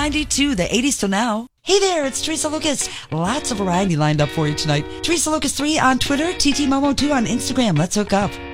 92, the 80s till now. Hey there, it's Teresa Lucas. Lots of variety lined up for you tonight. Teresa Lucas 3 on Twitter, TT Momo 2 on Instagram. Let's hook up.